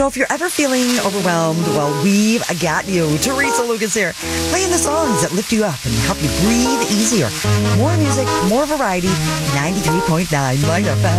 if you're ever feeling overwhelmed, well, we've got you. Teresa Lucas here, playing the songs that lift you up and help you breathe easier. More music, more variety. 93.9 Light FM.